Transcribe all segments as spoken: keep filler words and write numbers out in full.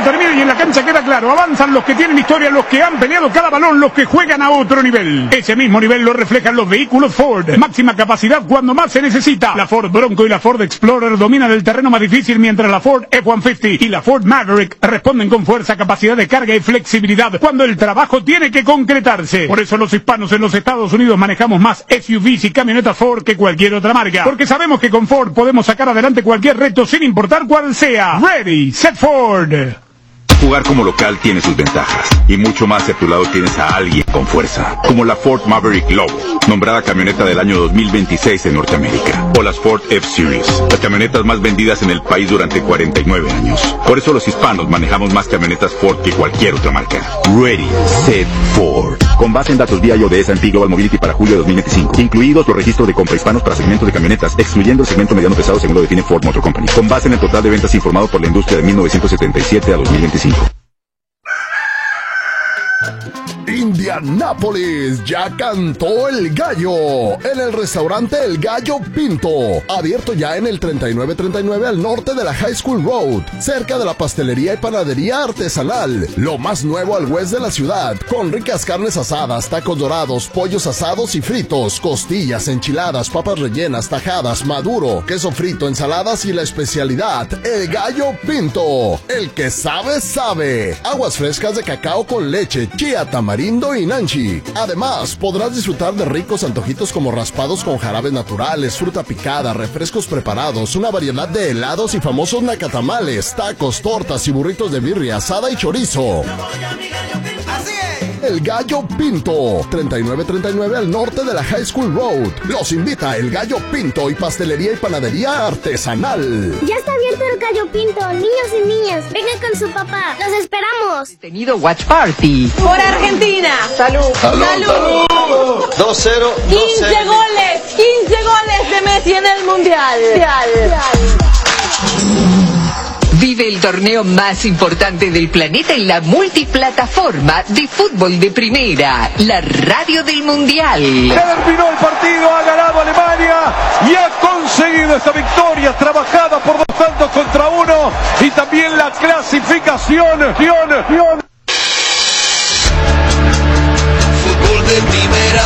termina y en la cancha queda claro. Avanzan los que tienen historia, los que han peleado cada balón, los que juegan a otro nivel. Ese mismo nivel lo reflejan los vehículos Ford. Máxima capacidad cuando más se necesita. La Ford Bronco y la Ford Explorer dominan el terreno más difícil, mientras la Ford F ciento cincuenta y la Ford Maverick responden con fuerza, capacidad de carga y flexibilidad cuando el trabajo tiene que concretarse. Por eso los hispanos en los Estados Unidos manejamos más S U Vs y camionetas Ford que cualquier otra marca, porque sabemos que con Ford podemos sacar adelante cualquier reto sin importar cuál sea. Ready, set Ford. Jugar como local tiene sus ventajas, y mucho más si a tu lado tienes a alguien con fuerza, como la Ford Maverick Lobo, nombrada camioneta del año dos mil veintiséis en Norteamérica, o las Ford F-Series, las camionetas más vendidas en el país durante cuarenta y nueve años. Por eso los hispanos manejamos más camionetas Ford que cualquier otra marca. Ready, set Ford. Con base en datos vía I O de S and P Global Mobility para julio de dos mil veinticinco, incluidos los registros de compra hispanos para segmentos de camionetas, excluyendo el segmento mediano pesado según lo define Ford Motor Company, con base en el total de ventas informado por la industria de mil novecientos setenta y siete a dos mil veinticinco. Indianápolis, ya cantó el gallo en el restaurante El Gallo Pinto, abierto ya en el treinta y nueve treinta y nueve al norte de la High School Road, cerca de la pastelería y panadería artesanal, lo más nuevo al west de la ciudad, con ricas carnes asadas, tacos dorados, pollos asados y fritos, costillas, enchiladas, papas rellenas, tajadas, maduro, queso frito, ensaladas y la especialidad, El Gallo Pinto. El que sabe, sabe. Aguas frescas de cacao con leche, chía, tamarindo y nanchi. Además, podrás disfrutar de ricos antojitos como raspados con jarabes naturales, fruta picada, refrescos preparados, una variedad de helados y famosos nacatamales, tacos, tortas y burritos de birria, asada y chorizo. El Gallo Pinto, treinta y nueve treinta y nueve al norte de la High School Road. Los invita El Gallo Pinto y pastelería y panadería artesanal. Ya está abierto El Gallo Pinto, niños y niñas, vengan con su papá, los esperamos. Tenido Watch Party. Por Argentina. Salud. Salud. Salud. dos cero. quince goles, quince goles de Messi en el Mundial. Vive el torneo más importante del planeta en la multiplataforma de fútbol de primera, la radio del Mundial. Terminó el partido, ha ganado Alemania y ha conseguido esta victoria trabajada por dos tantos contra uno y también la clasificación. Fútbol de primera.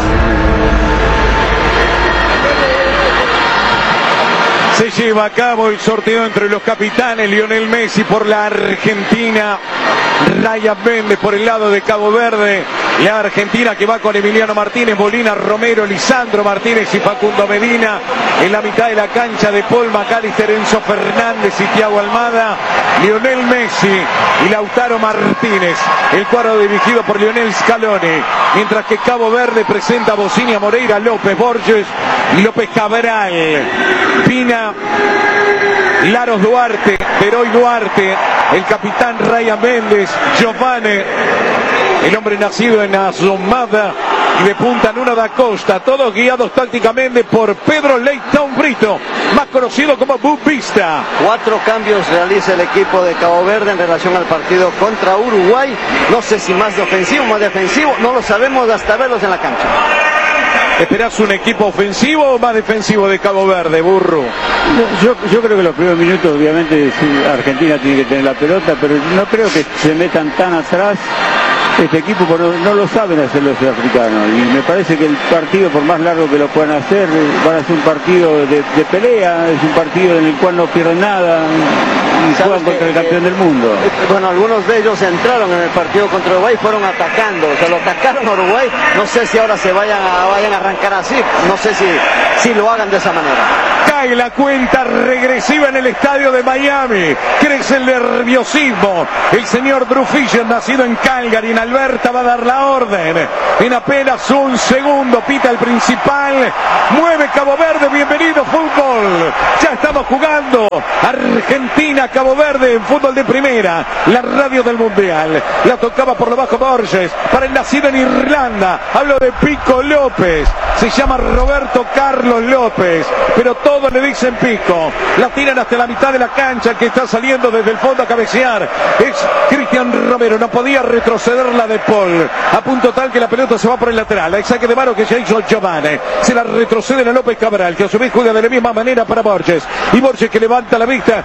Se lleva a cabo el sorteo entre los capitanes. Lionel Messi por la Argentina, Ryan Méndez por el lado de Cabo Verde. La Argentina que va con Emiliano Martínez, Molina, Romero, Lisandro Martínez y Facundo Medina. En la mitad de la cancha de Paul McAllister, Enzo Fernández y Thiago Almada. Lionel Messi y Lautaro Martínez. El cuadro dirigido por Lionel Scaloni. Mientras que Cabo Verde presenta a Bocinia, Moreira, López, Borges, López Cabral, Pina, Laros Duarte, Peroy Duarte, el capitán Ryan Méndez, Giovanni, el hombre nacido en Azomada, y de punta Nuno da Costa, todos guiados tácticamente por Pedro Leitão Brito, más conocido como Bubista. Cuatro cambios realiza el equipo de Cabo Verde en relación al partido contra Uruguay. No sé si más de ofensivo, más defensivo, no lo sabemos hasta verlos en la cancha. ¿Esperás un equipo ofensivo o más defensivo de Cabo Verde, Burro? Yo, yo creo que los primeros minutos, obviamente, sí, Argentina tiene que tener la pelota, pero no creo que se metan tan atrás. Este equipo no, no lo saben hacer los africanos y me parece que el partido, por más largo que lo puedan hacer, van a ser un partido de, de pelea, es un partido en el cual no pierden nada y juegan contra el campeón del mundo. Bueno, algunos de ellos entraron en el partido contra Uruguay, fueron atacando, se lo atacaron a Uruguay, no sé si ahora se vayan a, vayan a arrancar así, no sé si, si lo hagan de esa manera. Cae la cuenta regresiva en el estadio de Miami, crece el nerviosismo, el señor Drew Fisher, nacido en Calgary, en Alberta, va a dar la orden, en apenas un segundo pita el principal, mueve Cabo Verde, bienvenido fútbol, ya estamos jugando, Argentina, Cabo Verde en fútbol de primera, la radio del Mundial, la tocaba por lo bajo Borges, para el nacido en Irlanda, hablo de Pico López, se llama Roberto Carlos López, pero todos le dicen Pico, la tiran hasta la mitad de la cancha, el que está saliendo desde el fondo a cabecear, es Cristian Romero, no podía retroceder la de Paul, a punto tal que la pelota se va por el lateral, el saque de mano que ya hizo Giovanni, se la retroceden a López Cabral, que a su vez juega de la misma manera para Borges, y Borges que levanta la vista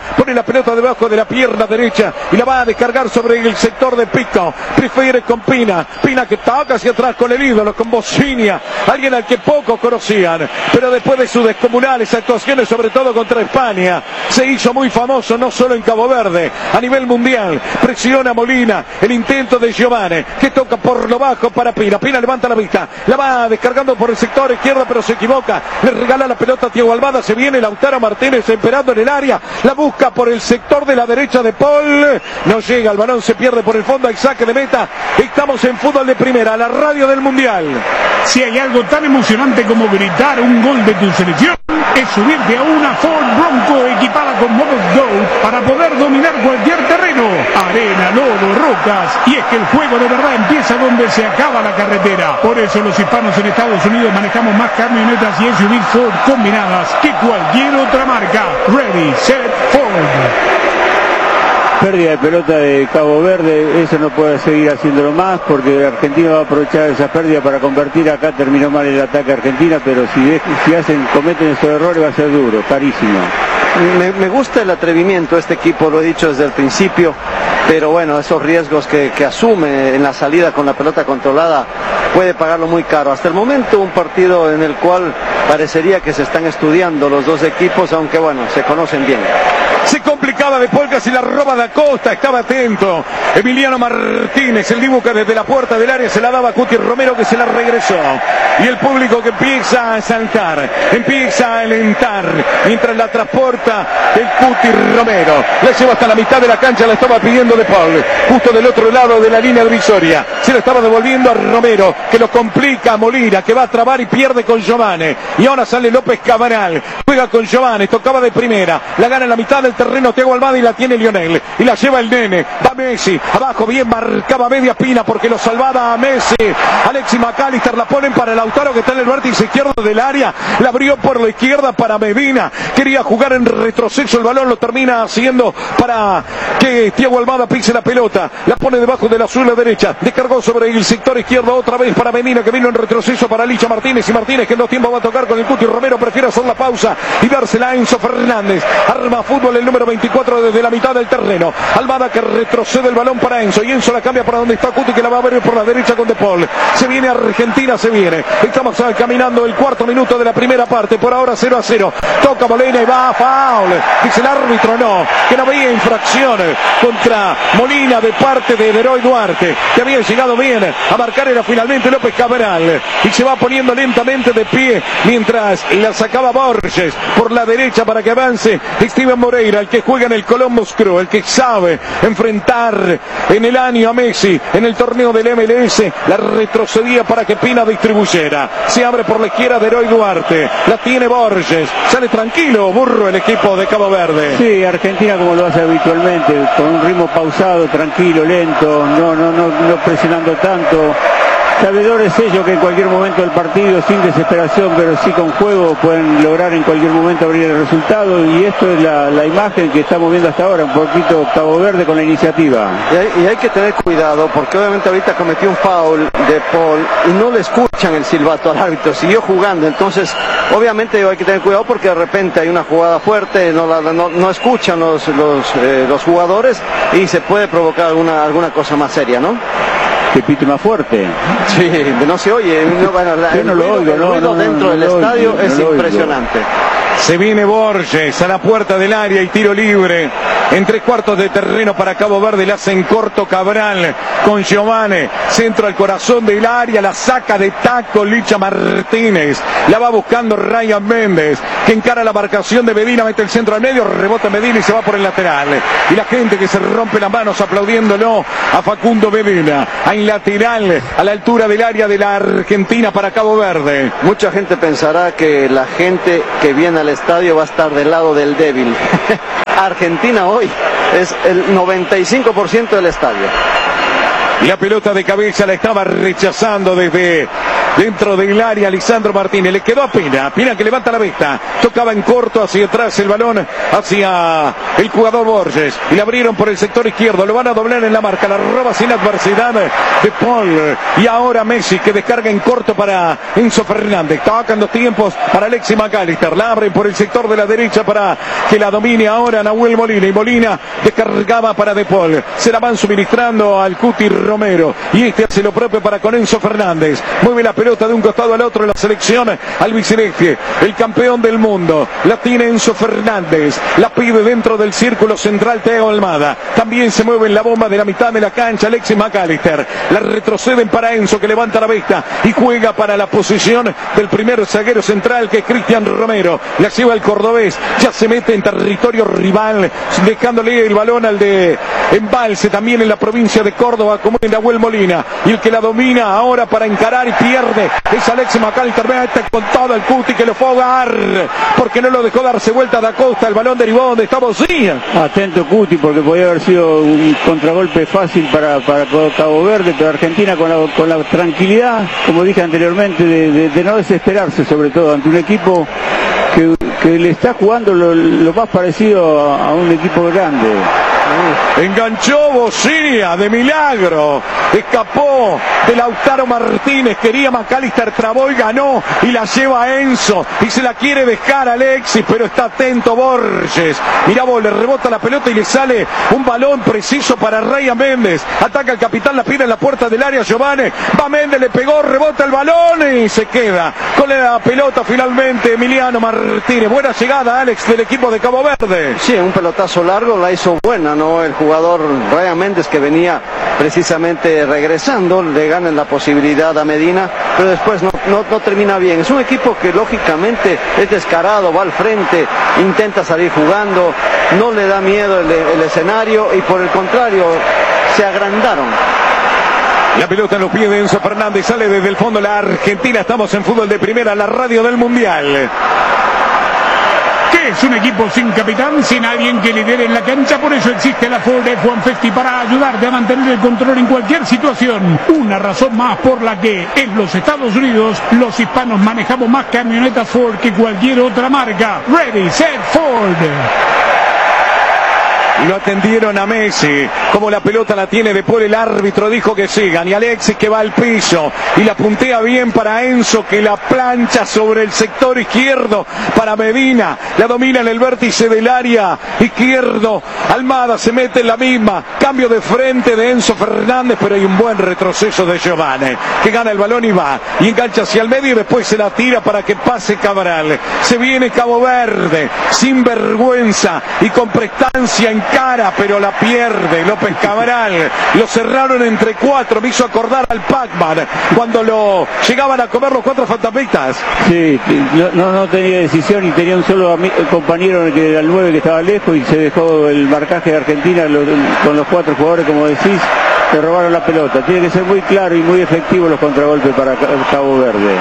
pone la pelota debajo de la pierna derecha y la va a descargar sobre el sector de Pico. Prefiere con Pina, Pina que toca hacia atrás con el ídolo, con Bocinia, alguien al que pocos conocían, pero después de sus descomunales actuaciones, sobre todo contra España, se hizo muy famoso no solo en Cabo Verde, a nivel mundial. Presiona Molina, el intento de Giovane, que toca por lo bajo para Pina. Pina levanta la vista, la va descargando por el sector izquierdo, pero se equivoca, le regala la pelota a Thiago Almada, se viene Lautaro Martínez esperando en el área, la busca por el sector de la derecha de Paul, no llega, el balón se pierde por el fondo, hay saque de meta. Estamos en Fútbol de Primera, la radio del Mundial. Si hay algo tan emocionante como gritar un gol de tu selección, es subirte a una Ford Bronco equipada con modos Go para poder dominar cualquier terreno, arena, lodo, rocas, y es que el juego de verdad empieza donde se acaba la carretera. Por eso los hispanos en Estados Unidos manejamos más camionetas y S U Vs Ford combinadas que cualquier otra marca. Ready, set, Ford. Pérdida de pelota de Cabo Verde, eso no puede seguir haciéndolo más porque Argentina va a aprovechar esa pérdida para convertir. Acá terminó mal el ataque Argentina, pero si, de, si hacen, cometen esos errores va a ser duro, carísimo. Me, me gusta el atrevimiento de este equipo, lo he dicho desde el principio, pero bueno, esos riesgos que, que asume en la salida con la pelota controlada puede pagarlo muy caro. Hasta el momento un partido en el cual parecería que se están estudiando los dos equipos, aunque bueno, se conocen bien. Se complicaba de Paul, casi la roba da Costa, estaba atento Emiliano Martínez, el dibujo desde la puerta del área se la daba a Cuti Romero, que se la regresó, y el público que empieza a saltar, empieza a alentar mientras la transporta el Cuti Romero, la lleva hasta la mitad de la cancha, la estaba pidiendo de Paul, justo del otro lado de la línea divisoria, se lo estaba devolviendo a Romero, que lo complica a Molina, que va a trabar y pierde con Giovane, y ahora sale López Cabral, juega con Giovane, tocaba de primera, la gana en la mitad del terreno Thiago Almada y la tiene Lionel, y la lleva el nene, va Messi, abajo bien marcaba media Pina porque lo salvaba a Messi, Alexis McAllister la ponen para Lautaro, que está en el vértice izquierdo del área, la abrió por la izquierda para Medina, quería jugar en retroceso, el balón lo termina haciendo para que Thiago Almada pise la pelota, la pone debajo de la suela derecha, descargó sobre el sector izquierdo otra vez para Medina, que vino en retroceso para Licha Martínez, y Martínez que en dos tiempos va a tocar con el Cuti Romero, prefiere hacer la pausa y dársela a Enzo Fernández, arma fútbol el número veinticuatro desde la mitad del terreno, Almada que retrocede el balón para Enzo, y Enzo la cambia para donde está Cuti, que la va a ver por la derecha con De Paul, se viene Argentina, se viene, estamos caminando el cuarto minuto de la primera parte, por ahora cero a cero, toca Molina y va a foul, dice el árbitro no, que no había infracción contra Molina de parte de Leroy Duarte, que había llegado bien a marcar, era finalmente López Cabral, y se va poniendo lentamente de pie, mientras la sacaba Borges por la derecha para que avance Steven Moreira, el que juega en el Columbus Crew, el que sabe enfrentar en el año a Messi, en el torneo del M L S, la retrocedía para que Pina distribuyera, se abre por la izquierda de Leroy Duarte, la tiene Borges, sale tranquilo, burro el equipo de Cabo Verde. Sí, Argentina como lo hace habitualmente, con un ritmo pausado, tranquilo, lento, no, no, no, no presionando tanto. Sabedores ellos que en cualquier momento del partido, sin desesperación, pero sí con juego, pueden lograr en cualquier momento abrir el resultado, y esto es la, la imagen que estamos viendo hasta ahora, un poquito Cabo Verde con la iniciativa. Y hay, y hay que tener cuidado, porque obviamente ahorita cometió un foul de Paul y no le escuchan el silbato al árbitro, siguió jugando, entonces obviamente hay que tener cuidado porque de repente hay una jugada fuerte, no, la, no, no escuchan los, los, eh, los jugadores y se puede provocar alguna, alguna cosa más seria, ¿no? Que pite más fuerte. Sí, no se oye. No, bueno, la, Yo no el lo ruido, oigo, el no, ruido no, dentro no, del no estadio oigo, es no impresionante. Se viene Borges a la puerta del área y tiro libre en tres cuartos de terreno para Cabo Verde, le hacen corto Cabral con Giovane, centro al corazón del área, la saca de taco Licha Martínez, la va buscando Ryan Méndez, que encara la marcación de Medina, mete el centro al medio, rebota Medina y se va por el lateral, y la gente que se rompe las manos aplaudiéndolo a Facundo Medina, en lateral a la altura del área de la Argentina para Cabo Verde. Mucha gente pensará que la gente que viene al estadio va a estar del lado del débil. Argentina hoy es el noventa y cinco por ciento del estadio. La pelota de cabeza la estaba rechazando desde dentro del área Lisandro Martínez, le quedó a Pina, Pina que levanta la vista, tocaba en corto hacia atrás el balón, hacia el jugador Borges, y le abrieron por el sector izquierdo, lo van a doblar en la marca, la roba sin adversidad de Paul, y ahora Messi que descarga en corto para Enzo Fernández, tocan los tiempos para Alexis McAllister, la abren por el sector de la derecha para que la domine ahora Nahuel Molina, y Molina descargaba para De Paul, se la van suministrando al Cuti Romero, y este hace lo propio para con Enzo Fernández, mueve la pelota de un costado al otro en la selección albiceleste, el campeón del mundo, la tiene Enzo Fernández, la pide dentro del círculo central Teo Almada, también se mueve en la bomba de la mitad de la cancha Alexis McAllister, la retroceden para Enzo que levanta la vista y juega para la posición del primer zaguero central que es Cristian Romero, la lleva el cordobés, ya se mete en territorio rival, dejándole el balón al de Embalse, también en la provincia de Córdoba como en Nahuel Molina, y el que la domina ahora para encarar y pierde es Alexis McAllister, mete con todo el Cuti que lo fue a ahogar porque no lo dejó darse vuelta da Costa, el balón derivó donde está Bocía. Atento Cuti porque podía haber sido un contragolpe fácil para, para Cabo Verde, pero Argentina con la, con la tranquilidad, como dije anteriormente, de, de, de no desesperarse, sobre todo ante un equipo que, que le está jugando lo, lo más parecido a, a un equipo grande. Enganchó Bocía de milagro, escapó de Lautaro Martínez, quería McAllister, trabó y ganó, y la lleva a Enzo, y se la quiere dejar a Alexis, pero está atento Borges, mirá vos, le rebota la pelota y le sale un balón preciso para Ryan Méndez, ataca el capitán, la pide en la puerta del área Giovane, va Méndez, le pegó, rebota el balón y se queda con la pelota finalmente Emiliano Martínez. Buena llegada Alex del equipo de Cabo Verde. Sí, un pelotazo largo, la hizo buena, ¿no? El jugador Ryan Méndez que venía precisamente regresando, le ganan la posibilidad a Medina, pero después no, no, no termina bien. Es un equipo que lógicamente es descarado, va al frente, intenta salir jugando, no le da miedo el, el escenario y por el contrario se agrandaron. La pelota en los pies de Enzo Fernández, sale desde el fondo la Argentina, estamos en Fútbol de Primera, la radio del Mundial. Es un equipo sin capitán, sin alguien que lidere en la cancha, por eso existe la Ford F uno cincuenta para ayudarte a mantener el control en cualquier situación. Una razón más por la que en los Estados Unidos los hispanos manejamos más camionetas Ford que cualquier otra marca. Ready, set, Ford. Lo atendieron a Messi, como la pelota la tiene De Paul, el árbitro dijo que sigan, y Alexis que va al piso, y la puntea bien para Enzo, que la plancha sobre el sector izquierdo para Medina, la domina en el vértice del área izquierdo, Almada se mete en la misma, cambio de frente de Enzo Fernández, pero hay un buen retroceso de Giovane, que gana el balón y va, y engancha hacia el medio y después se la tira para que pase Cabral, se viene Cabo Verde, sin vergüenza y con prestancia en cara, pero la pierde López Cabral, lo cerraron entre cuatro, me hizo acordar al Pac-Man cuando lo llegaban a comer los cuatro fantasmitas. Sí, no, no, no tenía decisión y tenía un solo compañero que era el nueve que estaba lejos y se dejó el marcaje de Argentina lo, con los cuatro jugadores, como decís, que robaron la pelota. Tiene que ser muy claro y muy efectivo los contragolpes para Cabo Verde.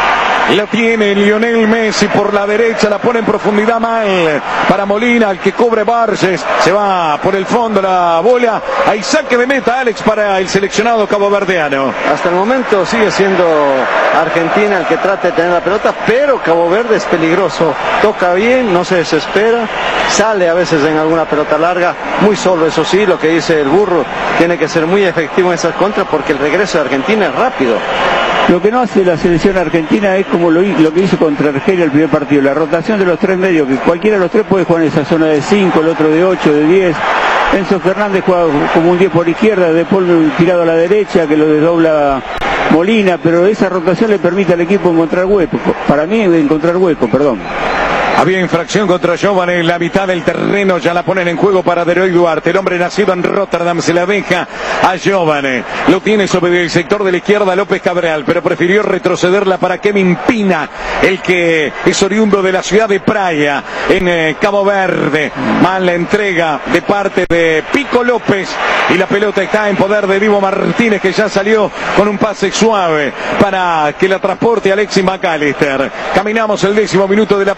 La tiene Lionel Messi por la derecha, la pone en profundidad mal para Molina, el que cubre Borges, se va por el fondo la bola, hay saque de meta Alex para el seleccionado caboverdeano. Hasta el momento sigue siendo Argentina el que trata de tener la pelota, pero Cabo Verde es peligroso, toca bien, no se desespera, sale a veces en alguna pelota larga, muy solo, eso sí, lo que dice el burro, tiene que ser muy efectivo en esas contras porque el regreso de Argentina es rápido. Lo que no hace la selección argentina es como lo, lo que hizo contra Argelia el primer partido, la rotación de los tres medios, que cualquiera de los tres puede jugar en esa zona de cinco, el otro de ocho, de diez. Enzo Fernández juega como un diez por izquierda, De Paul tirado a la derecha, que lo desdobla Molina, pero esa rotación le permite al equipo encontrar hueco, para mí encontrar hueco, perdón. Había infracción contra Giovane en la mitad del terreno, ya la ponen en juego para Deroy Duarte, el hombre nacido en Rotterdam, se la deja a Giovane, lo tiene sobre el sector de la izquierda López Cabral, pero prefirió retrocederla para Kevin Pina, el que es oriundo de la ciudad de Praia, en eh, Cabo Verde. Mal la entrega de parte de Pico López, y la pelota está en poder de Divo Martínez, que ya salió con un pase suave para que la transporte Alexis McAllister. Caminamos el décimo minuto de la primera parte.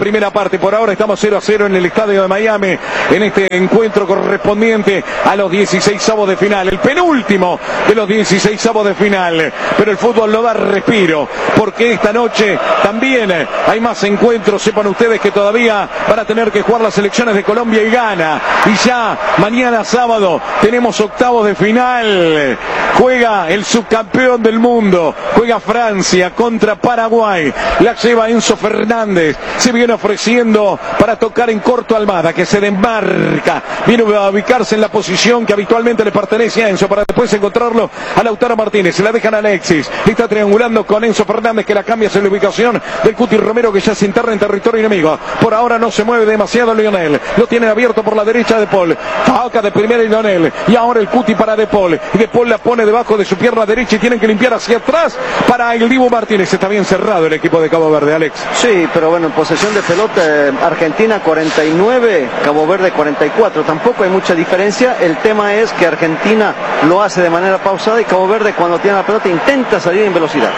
parte. Por ahora estamos cero a cero en el estadio de Miami, en este encuentro correspondiente a los dieciseisavos de final, el penúltimo de los dieciseisavos de final. Pero el fútbol no da respiro, porque esta noche también hay más encuentros. Sepan ustedes que todavía van a tener que jugar las selecciones de Colombia y Ghana, y ya mañana sábado tenemos octavos de final. Juega el subcampeón del mundo, juega Francia contra Paraguay, la lleva Enzo Fernández, se viene ofreciendo para tocar en corto Almada, que se desmarca, viene a ubicarse en la posición que habitualmente le pertenece a Enzo, para después encontrarlo a Lautaro Martínez, se la dejan a Alexis, está triangulando con Enzo Fernández, que la cambia hacia la ubicación del Cuti Romero, que ya se interna en territorio enemigo. Por ahora no se mueve demasiado Lionel, lo tiene abierto por la derecha de Paul, toca de primera y Lionel, y ahora el Cuti para De Paul, y De Paul la pone debajo de su pierna derecha y tienen que limpiar hacia atrás para el Dibu Martínez. Está bien cerrado el equipo de Cabo Verde, Alex. Sí, pero bueno, en posesión de pelota, eh, Argentina cuarenta y nueve, Cabo Verde cuarenta y cuatro, tampoco hay mucha diferencia. El tema es que Argentina lo hace de manera pausada y Cabo Verde, cuando tiene la pelota, intenta salir en velocidad.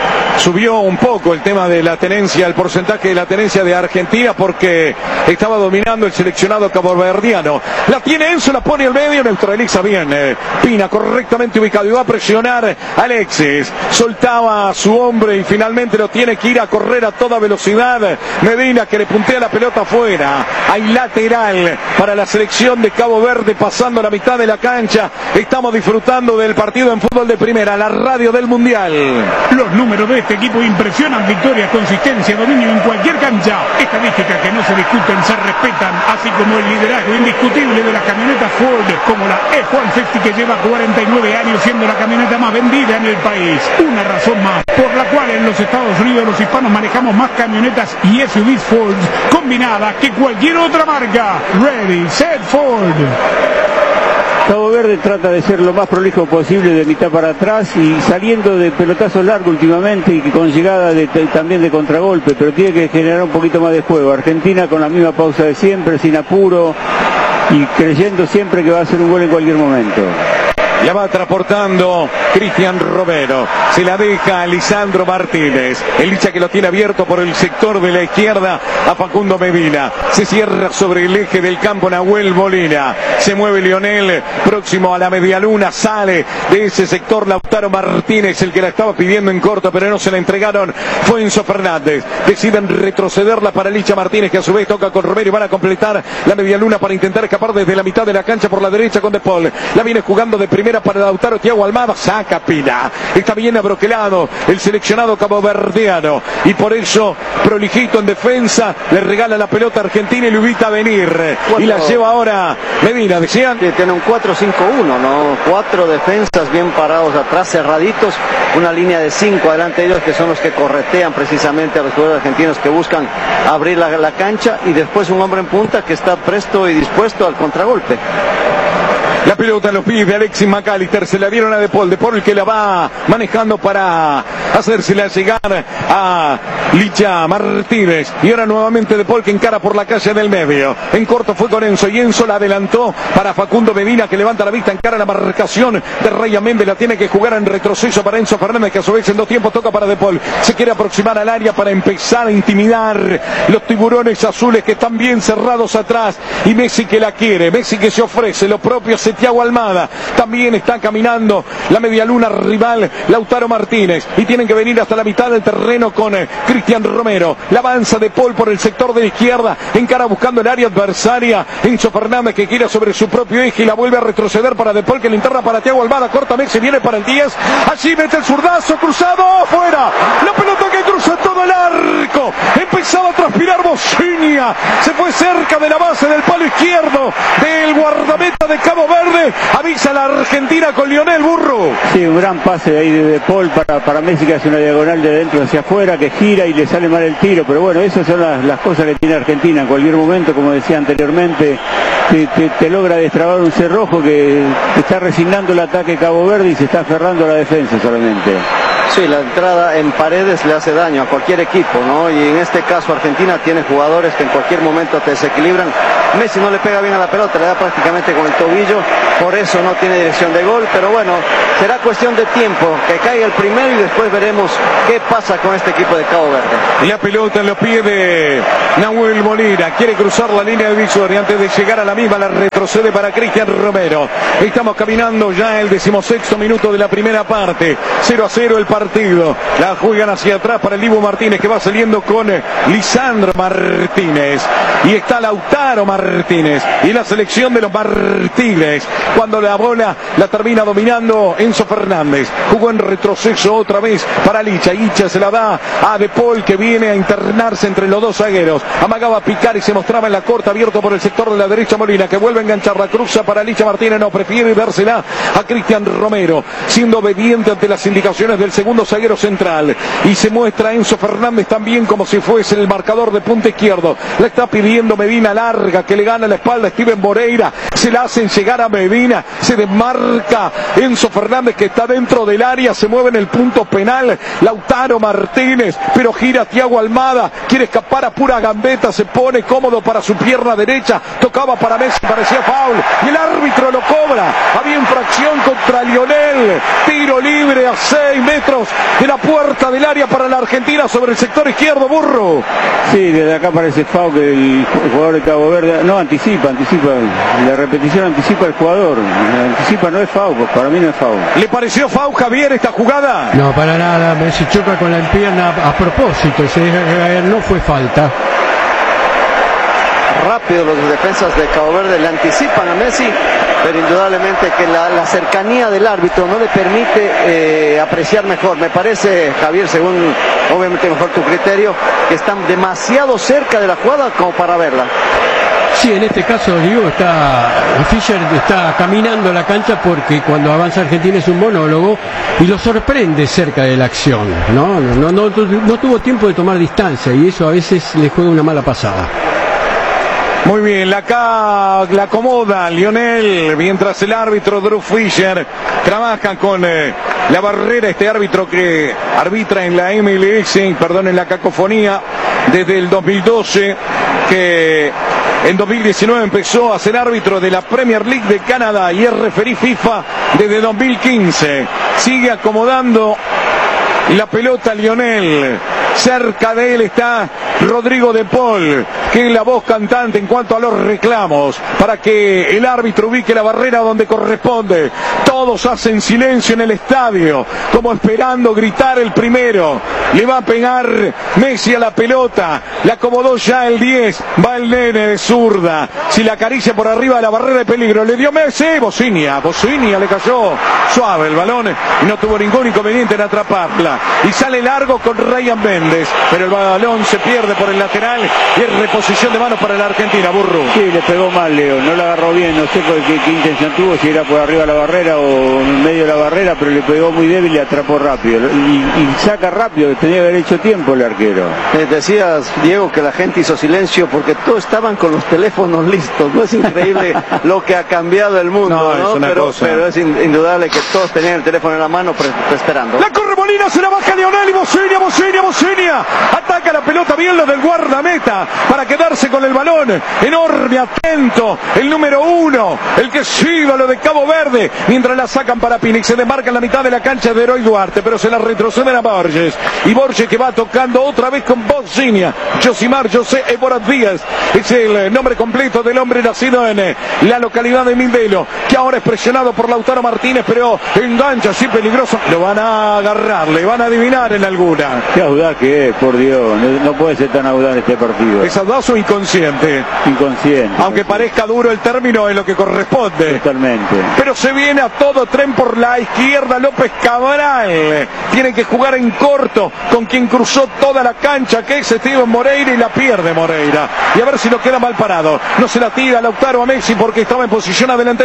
Subió un poco el tema de la tenencia, el porcentaje de la tenencia de Argentina, porque estaba dominando el seleccionado caboverdiano. La tiene Enzo, la pone al medio, neutraliza bien. Eh, Pina correctamente ubicado y va a presionar Alexis. Soltaba a su hombre y finalmente lo tiene que ir a correr a toda velocidad. Medina, que le puntea la pelota afuera. Hay lateral para la selección de Cabo Verde, pasando la mitad de la cancha. Estamos disfrutando del partido en fútbol de primera, la radio del Mundial. Los números de este equipo impresionan: victorias, consistencia, dominio en cualquier cancha. Estadísticas que no se discuten, se respetan, así como el liderazgo indiscutible de las camionetas Ford, como la F ciento cincuenta, que lleva cuarenta y nueve años siendo la camioneta más vendida en el país. Una razón más por la cual en los Estados Unidos los hispanos manejamos más camionetas y S U Vs Ford combinadas que cualquier otra marca. Ready, set, Ford. Cabo Verde trata de ser lo más prolijo posible de mitad para atrás y saliendo de pelotazos largos últimamente y con llegada de, de, también de contragolpe, pero tiene que generar un poquito más de juego. Argentina con la misma pausa de siempre, sin apuro y creyendo siempre que va a hacer un gol en cualquier momento. La va transportando Cristian Romero. Se la deja a Lisandro Martínez. El Licha, que lo tiene abierto por el sector de la izquierda a Facundo Medina. Se cierra sobre el eje del campo Nahuel Molina. Se mueve Lionel próximo a la medialuna. Sale de ese sector Lautaro Martínez, el que la estaba pidiendo en corto, pero no se la entregaron. Fue Enzo Fernández. Deciden retrocederla para Licha Martínez, que a su vez toca con Romero y van a completar la medialuna para intentar escapar desde la mitad de la cancha por la derecha con De Paul. La viene jugando de primera para Lautaro. Thiago Almada saca Pina. Está bien abroquelado el seleccionado caboverdiano y por eso prolijito en defensa, le regala la pelota a Argentina y le invita a venir. Cuatro. Y la lleva ahora Medina, decían. Sí, tiene un cuatro cinco uno, ¿no? Cuatro defensas bien parados atrás, cerraditos, una línea de cinco adelante de ellos, que son los que corretean precisamente a los jugadores argentinos que buscan abrir la, la cancha, y después un hombre en punta que está presto y dispuesto al contragolpe. La pelota en los pies de Alexis McAllister, se la dieron a De Paul, De Paul que la va manejando para hacérsela llegar a Licha Martínez, y ahora nuevamente De Paul, que encara por la calle del medio. En corto fue con Enzo y Enzo la adelantó para Facundo Medina, que levanta la vista, encara la marcación de Raya Méndez, la tiene que jugar en retroceso para Enzo Fernández, que a su vez en dos tiempos toca para De Paul. Se quiere aproximar al área para empezar a intimidar los tiburones azules, que están bien cerrados atrás, y Messi que la quiere, Messi que se ofrece, lo propio se Thiago Almada, también está caminando la medialuna rival Lautaro Martínez, y tienen que venir hasta la mitad del terreno con eh, Cristian Romero. La avanza De Paul por el sector de la izquierda, encara buscando el área adversaria. Enzo Fernández, que gira sobre su propio eje y la vuelve a retroceder para De Paul, que le interna para Thiago Almada, corta Messi, viene para el diez, allí mete el zurdazo, cruzado, fuera, la pelota que cruza todo el arco, empezaba a transpirar Bociña, se fue cerca de la base del palo izquierdo del guardameta de Cabo Verde, avisa la Argentina con Lionel Burro. Sí, un gran pase de ahí de, de Paul para, para Messi, que hace una diagonal de dentro hacia afuera, que gira y le sale mal el tiro, pero bueno, esas son las, las cosas que tiene Argentina. En cualquier momento, como decía anteriormente, te, te, te logra destrabar un cerrojo que está resignando el ataque Cabo Verde y se está aferrando a la defensa solamente. Sí, la entrada en Paredes le hace daño a cualquier equipo, ¿no? Y en este caso Argentina tiene jugadores que en cualquier momento te desequilibran. Messi no le pega bien a la pelota, le da prácticamente con el tobillo, por eso no tiene dirección de gol, pero bueno, será cuestión de tiempo, que caiga el primero y después veremos qué pasa con este equipo de Cabo Verde. La pelota en los pies de Nahuel Molina, quiere cruzar la línea divisoria y antes de llegar a la misma la retrocede para Cristian Romero. Estamos caminando ya el decimosexto minuto de la primera parte, cero a cero el partido, la juegan hacia atrás para el Dibu Martínez que va saliendo con Lisandro Martínez y está Lautaro Martínez y la selección de los Martínez cuando la bola la termina dominando Enzo Fernández, jugó en retroceso otra vez para Licha, Licha se la da a De Paul que viene a internarse entre los dos zagueros, amagaba a picar y se mostraba en la corta abierto por el sector de la derecha Molina que vuelve a enganchar la cruza para Licha Martínez, no prefiere dársela a Cristian Romero siendo obediente ante las indicaciones del segundo zaguero central y se muestra Enzo Fernández también como si fuese el marcador de punta izquierdo, la está pidiendo Medina larga que le gana la espalda a Steven Moreira, se la hacen llegar a Medina, se desmarca Enzo Fernández que está dentro del área, se mueve en el punto penal Lautaro Martínez, pero gira Thiago Almada, quiere escapar a pura gambeta, se pone cómodo para su pierna derecha, tocaba para Messi, parecía foul y el árbitro lo cobra, había infracción contra Lionel, tiro libre a seis metros de la puerta del área para la Argentina sobre el sector izquierdo, Burro. Sí, desde acá parece foul que el jugador de Cabo Verde, no, anticipa, anticipa, la repetición anticipa al jugador, anticipa, no es foul, para mí no es foul. ¿Le pareció foul, Javier, esta jugada? No, para nada, Messi choca con la pierna a propósito, se deja caer, no fue falta. Rápido los defensas de Cabo Verde le anticipan a Messi, pero indudablemente que la, la cercanía del árbitro no le permite eh, apreciar mejor. Me parece, Javier, según obviamente mejor tu criterio, que están demasiado cerca de la jugada como para verla. Sí, en este caso, digo, está Fischer está caminando la cancha porque cuando avanza Argentina es un monólogo y lo sorprende cerca de la acción, ¿no? No, no, no, no tuvo tiempo de tomar distancia y eso a veces le juega una mala pasada. Muy bien, la, acá, la acomoda Lionel, mientras el árbitro Drew Fischer trabaja con eh, la barrera, este árbitro que arbitra en la M L S, perdón, en la cacofonía, desde el dos mil doce, que en dos mil diecinueve empezó a ser árbitro de la Premier League de Canadá y es referí FIFA desde dos mil quince. Sigue acomodando la pelota Lionel. Cerca de él está Rodrigo De Paul, que es la voz cantante en cuanto a los reclamos, para que el árbitro ubique la barrera donde corresponde. Todos hacen silencio en el estadio, como esperando gritar el primero. Le va a pegar Messi a la pelota, la acomodó ya el diez, va el nene de zurda. Si la acaricia por arriba de la barrera de peligro, le dio Messi, Bocinia, Bocinia le cayó suave el balón y no tuvo ningún inconveniente en atraparla. Y sale largo con Ryan Méndez, pero el balón se pierde por el lateral y es reposición de manos para la Argentina, Burro. Sí, le pegó mal Leo, no la agarró bien, no sé qué, qué intención tuvo, si era por arriba de la barrera o en medio de la barrera, pero le pegó muy débil y le atrapó rápido. Y, y saca rápido, tenía que haber hecho tiempo el arquero. Eh, decías, Diego, que la gente hizo silencio porque todos estaban con los teléfonos listos. No es increíble lo que ha cambiado el mundo, no, ¿no? Es una pero, cosa. pero es in, indudable que todos tenían el teléfono en la mano pre, pre, esperando. La corre Molina, se la baja Lionel y Bocinia, Bocinia, Bocinia. Ataca la pelota bien lo del guardameta para quedarse con el balón. Enorme, atento, el número uno, el que es ídolo de Cabo Verde. Mientras la sacan para Phoenix, se demarca en la mitad de la cancha de Heroy Duarte, pero se la retroceden a Borges. Y Borges que va tocando otra vez con Bocinia. Josimar José Eborat Díaz es el nombre completo del hombre nacido en la localidad de Mindelo, que ahora es presionado por Lautaro Martínez, pero engancha así peligroso. Lo van a agarrar, le van a adivinar en alguna. Qué audaz que es, por Dios, no, no puede ser tan audaz este partido. ¿Es audaz o inconsciente? Inconsciente. Aunque parezca duro el término, es lo que corresponde. Totalmente. Pero se viene a todo tren por la izquierda López Cabral. Tiene que jugar en corto con quien cruzó toda la cancha, que es Steven Moreira, y la pierde Moreira. Y a ver si no queda mal parado. No se la tira Lautaro a Messi porque estaba en posición adelante y después la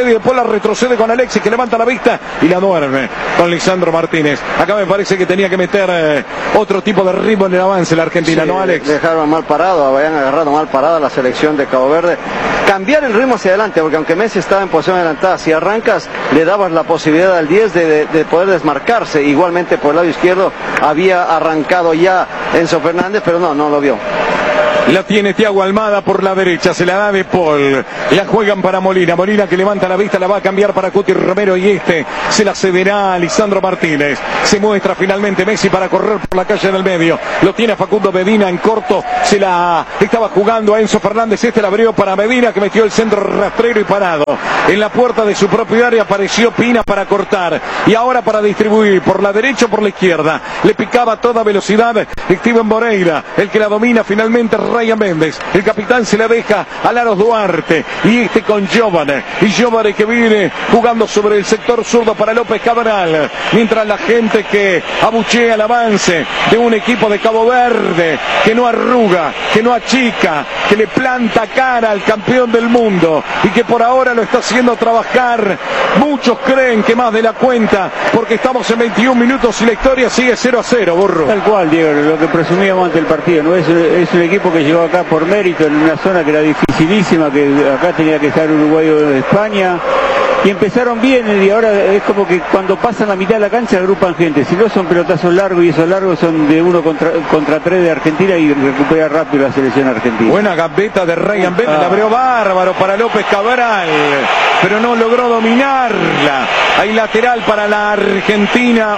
retrocede con Alexis, que levanta la vista y la duerme con Lisandro Martínez. Acá me parece que tenía que meter eh, otro tipo de ritmo en el avance la Argentina, sí, ¿no, Alex? Dejaron mal parado, habían agarrado mal parada la selección de Cabo Verde. Cambiar el ritmo hacia adelante, porque aunque Messi estaba en posición adelantada, si arrancas le dabas la posibilidad al diez de, de, de poder desmarcarse. Igualmente por el lado izquierdo había arrancado ya Enzo Fernández, pero no, no lo vio. La tiene Thiago Almada por la derecha, se la da de Paul. La juegan para Molina. Molina que levanta la vista, la va a cambiar para Cuti Romero y este se la cederá a Lisandro Martínez. Se muestra finalmente Messi para correr por la calle del medio. Lo tiene a Facundo Medina en corto. Se la estaba jugando a Enzo Fernández. Este la abrió para Medina, que metió el centro rastrero y parado. En la puerta de su propio área apareció Pina para cortar. Y ahora para distribuir por la derecha o por la izquierda. Le picaba a toda velocidad Steven Moreira, el que la domina finalmente. Ryan Méndez, el capitán se la deja a Laros Duarte y este con Giovane, y Giovane que viene jugando sobre el sector zurdo para López Cabral, mientras la gente que abuchea el avance de un equipo de Cabo Verde que no arruga, que no achica, que le planta cara al campeón del mundo y que por ahora lo está haciendo trabajar. Muchos creen que más de la cuenta, porque estamos en veintiún minutos y la historia sigue cero a cero, Burro. Tal cual, Diego, lo que presumíamos ante el partido, ¿no? Es, es un equipo que llegó acá por mérito en una zona que era dificilísima, que acá tenía que estar uruguayo de España, y empezaron bien, y ahora es como que cuando pasan la mitad de la cancha agrupan gente. Si no, son pelotazos largos, y esos largos son de uno contra, contra tres de Argentina, y recupera rápido la selección argentina. Buena gambeta de Ryan Méndez, ah. La abrió bárbaro para López Cabral, pero no logró dominarla. Hay lateral para la Argentina,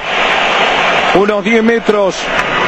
unos diez metros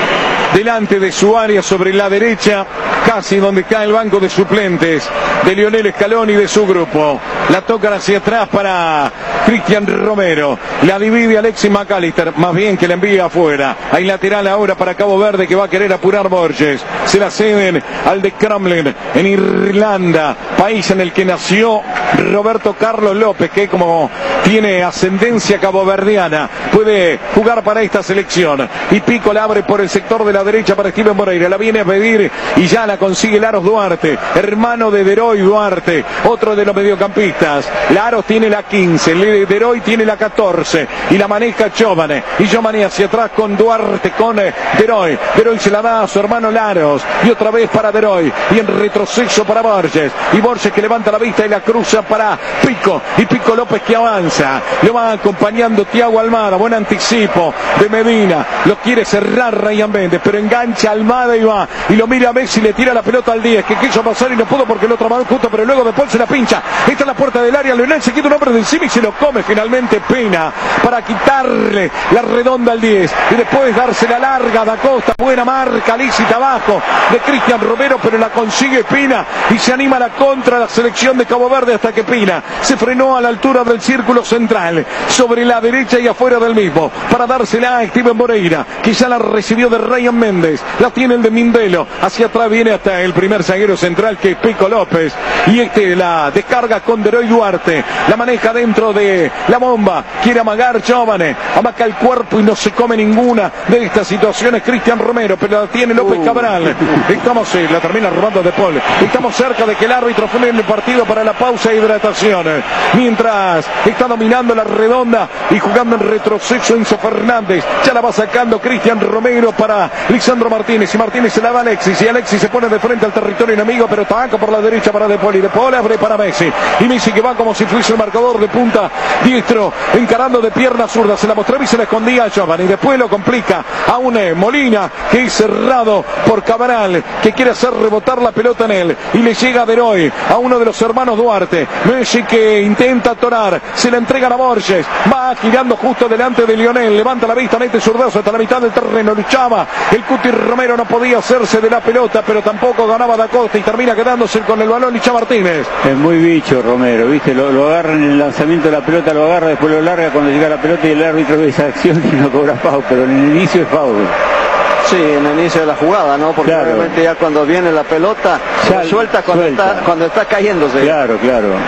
delante de su área sobre la derecha, casi donde cae el banco de suplentes de Lionel Scaloni y de su grupo. La tocan hacia atrás para Cristian Romero, la divide Alexis McAllister, más bien que la envía afuera. Hay lateral ahora para Cabo Verde, que va a querer apurar Borges. Se la ceden al de Crumlin en Irlanda, país en el que nació Roberto Carlos López, que como tiene ascendencia caboverdiana, puede jugar para esta selección. Y Pico la abre por el sector de la derecha para Steven Moreira, la viene a pedir y ya la consigue Laros Duarte, hermano de Deroy Duarte, otro de los mediocampistas. Laros tiene la quince, Deroy tiene la catorce y la maneja Giovane, y Giovane hacia atrás con Duarte, con Deroy. Deroy se la da a su hermano Laros y otra vez para Deroy y en retroceso para Borges, y Borges que levanta la vista y la cruza para Pico, y Pico López que avanza, lo va acompañando Thiago Almada. Buen anticipo de Medina, lo quiere cerrar Ryan Méndez, pero engancha Almada y va, y lo mira a Messi, le tira la pelota al diez, que quiso pasar y no pudo porque lo trabajó justo, pero luego de Paul se la pincha. Esta es la puerta del área, Leonel se quita un hombre de encima y se lo come finalmente Pena para quitarle la redonda al diez, y después darse la larga Da Costa. Buena marca lícita abajo de Cristian Romero, pero la consigue Pena y se anima a la contra la selección de Cabo Verde, hasta que Pena se frenó a la altura del círculo central, sobre la derecha y afuera del mismo, para dársela a Steven Moreira, que ya la recibió de Ryan Méndez. La tiene el de Mindelo, hacia atrás viene hasta el primer zaguero central, que es Pico López, y este la descarga con Deroy Duarte, la maneja dentro de la bomba, quiere amagar Giovane, amaca el cuerpo y no se come ninguna de estas situaciones Cristian Romero, pero la tiene López Cabral. Estamos, eh, la termina robando de Paul. Estamos cerca de que el árbitro frene el partido para la pausa e hidratación, mientras está dominando la redonda y jugando en retroceso Enzo Fernández. Ya la va sacando Cristian Romero para Lisandro Martínez, y Martínez se la da a Alexis, y Alexis se pone de frente al territorio enemigo, pero taco por la derecha para De Paul, y De Paul abre para Messi, y Messi que va como si fuese el marcador de punta diestro, encarando de pierna zurda, se la mostraba y se la escondía a Giovane, y después lo complica a un Molina, que es cerrado por Cabral, que quiere hacer rebotar la pelota en él, y le llega a Deroy, a uno de los hermanos Duarte. Messi que intenta atorar, se la entregan a Borges, va girando justo delante de Lionel, levanta la vista, mete zurdazo hasta la mitad del terreno, luchaba el Cuti Romero, no podía hacerse de la pelota, pero tampoco ganaba Da Costa, y termina quedándose con el balón Licha Martínez. Es muy bicho Romero, viste, lo, lo agarra en el lanzamiento de la pelota, lo agarra, después lo larga cuando llega la pelota, y el árbitro ve esa acción y no cobra foul, pero en el inicio es foul. Sí, en el inicio de la jugada, ¿no? Porque claro, obviamente ya cuando viene la pelota, ya suelta cuando, suelta. Está, cuando está cayéndose. Claro, claro.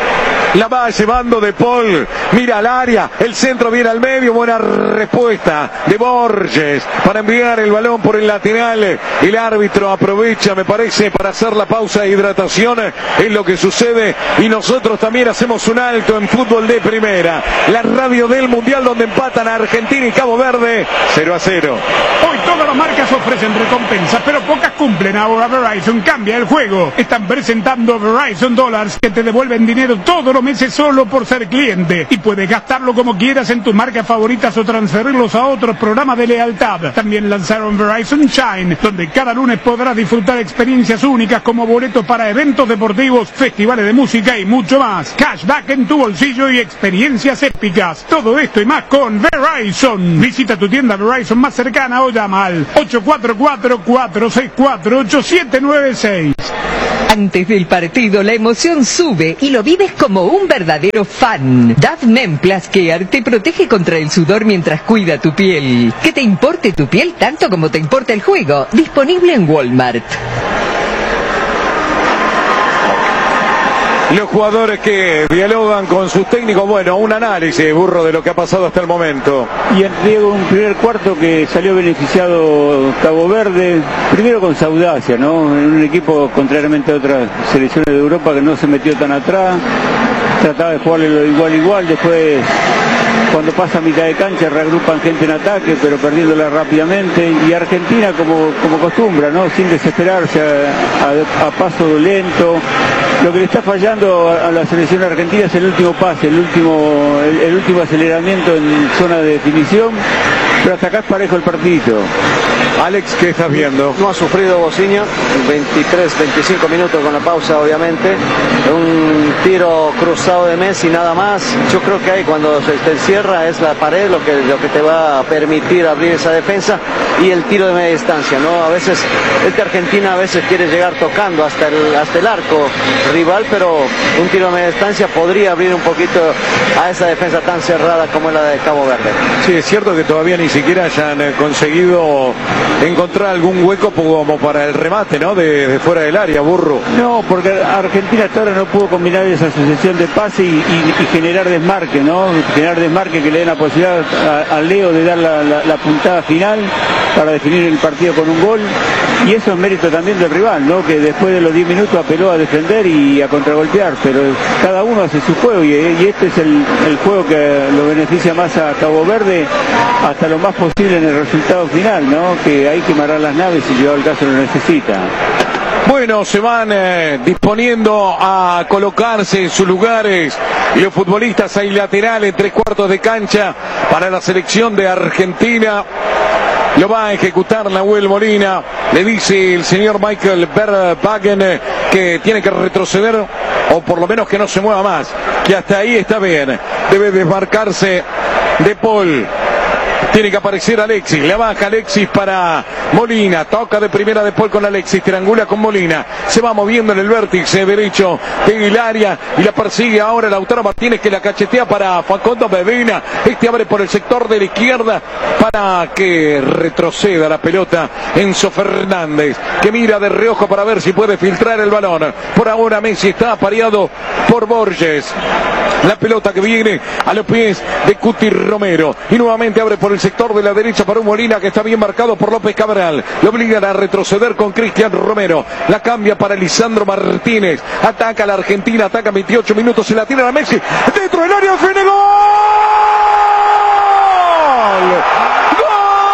La va llevando De Paul. Mira al área. El centro viene al medio. Buena respuesta de Borges para enviar el balón por el lateral. El árbitro aprovecha, me parece, para hacer la pausa de hidratación. Es lo que sucede. Y nosotros también hacemos un alto en fútbol de primera. La radio del Mundial donde empatan a Argentina y Cabo Verde cero a cero. Hoy todas las marcas ofrecen recompensas, pero pocas cumplen. Ahora Verizon cambia el juego. Están presentando Verizon Dollars que te devuelven dinero todos los meses solo por ser cliente. Y puedes gastarlo como quieras en tus marcas favoritas o transferirlos a otros programas de lealtad. También lanzaron Verizon Shine, donde cada lunes podrás disfrutar experiencias únicas como boletos para eventos deportivos, festivales de música y mucho más. Cashback en tu bolsillo y experiencias épicas. Todo esto y más con Verizon. Visita tu tienda Verizon más cercana o llama al ocho cuatro cuatro, cuatro seis cuatro, ocho siete nueve seis. Antes del partido la emoción sube y lo vives como un verdadero fan. Dove Men Plus Care te protege contra el sudor mientras cuida tu piel. Que te importe tu piel tanto como te importa el juego. Disponible en Walmart. Los jugadores que dialogan con sus técnicos, bueno, un análisis, Burro, de lo que ha pasado hasta el momento. Y en riego un primer cuarto que salió beneficiado Cabo Verde, primero con Saudacia, ¿no? En un equipo, contrariamente a otras selecciones de Europa, que no se metió tan atrás, trataba de jugarle igual igual, después cuando pasa a mitad de cancha reagrupan gente en ataque, pero perdiéndola rápidamente, y Argentina como, como acostumbra, ¿no? Sin desesperarse, a, a, a paso lento. Lo que le está fallando a la selección argentina es el último pase, el último, el, el último aceleramiento en zona de definición, pero hasta acá es parejo el partido. Alex, ¿qué estás viendo? No ha sufrido Bocinha, veintitrés, veinticinco minutos con la pausa, obviamente. Un tiro cruzado de Messi, nada más. Yo creo que ahí cuando se te encierra es la pared lo que, lo que te va a permitir abrir esa defensa, y el tiro de media distancia, ¿no? A veces, esta Argentina a veces quiere llegar tocando hasta el, hasta el arco rival, pero un tiro de media distancia podría abrir un poquito a esa defensa tan cerrada como es la de Cabo Verde. Sí, es cierto que todavía ni siquiera hayan conseguido encontrar algún hueco como para el remate, ¿no? De, de fuera del área, Burro. No, porque Argentina hasta ahora no pudo combinar esa asociación de pase y, y, y generar desmarque, ¿no? Generar desmarque que le den la posibilidad a, a Leo de dar la, la, la puntada final para definir el partido con un gol. Y eso es mérito también del rival, ¿no? Que después de los diez minutos apeló a defender y a contragolpear, pero cada uno hace su juego, y, y este es el, el juego que lo beneficia más a Cabo Verde hasta lo más posible en el resultado final, ¿no? Que hay que amarrar las naves y llevar el caso lo necesita. Bueno, se van eh, disponiendo a colocarse en sus lugares y los futbolistas ahí laterales, tres cuartos de cancha para la selección de Argentina. Lo va a ejecutar Nahuel Molina. Le dice el señor Michael Verbagen eh, que tiene que retroceder, o por lo menos que no se mueva más, que hasta ahí está bien. Debe desmarcarse De Paul. Tiene que aparecer Alexis, le baja Alexis para Molina, toca de primera De Paul con Alexis, triangula con Molina, se va moviendo en el vértice derecho del área y la persigue ahora Lautaro Martínez, que la cachetea para Facundo Medina. Este abre por el sector de la izquierda para que retroceda la pelota Enzo Fernández, que mira de reojo para ver si puede filtrar el balón. Por ahora Messi está apareado por Borges. La pelota que viene a los pies de Cuti Romero y nuevamente abre por el sector de la derecha para un Molina que está bien marcado por López Cabral. Lo obligan a retroceder con Cristian Romero. La cambia para Lisandro Martínez. Ataca a la Argentina, ataca veintiocho minutos y la tiran a Messi. Dentro del área, ¡Fene, gol!